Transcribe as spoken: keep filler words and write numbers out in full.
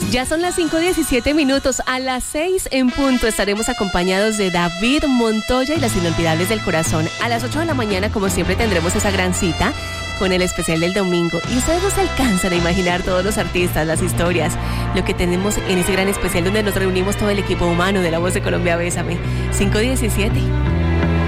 Ya son las cinco diecisiete minutos. A las seis en punto estaremos acompañados de David Montoya y las Inolvidables del Corazón. A las ocho de la mañana, como siempre, tendremos esa gran cita con el especial del domingo. Y ustedes no se alcanzan a imaginar todos los artistas, las historias, lo que tenemos en ese gran especial donde nos reunimos todo el equipo humano de La Voz de Colombia. Bésame. cinco diecisiete.